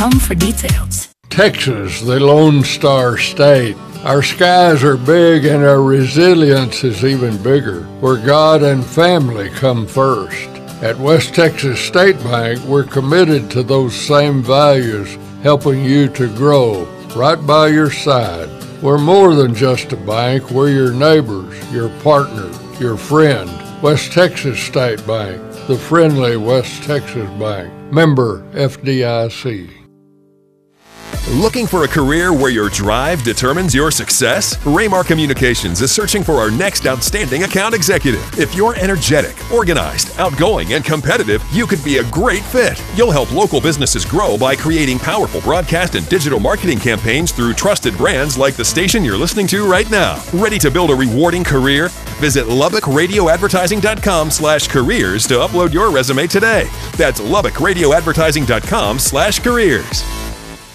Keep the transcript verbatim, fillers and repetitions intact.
for details. Texas, the Lone Star State. Our skies are big and our resilience is even bigger, where God and family come first. At West Texas State Bank, we're committed to those same values, helping you to grow right by your side. We're more than just a bank. We're your neighbors, your partner, your friend. West Texas State Bank, the friendly West Texas Bank. Member F D I C. Looking for a career where your drive determines your success? Raymar Communications is searching for our next outstanding account executive. If you're energetic, organized, outgoing, and competitive, you could be a great fit. You'll help local businesses grow by creating powerful broadcast and digital marketing campaigns through trusted brands like the station you're listening to right now. Ready to build a rewarding career? Visit Lubbock Radio Advertising dot com slash careers to upload your resume today. That's Lubbock Radio Advertising dot com slash careers.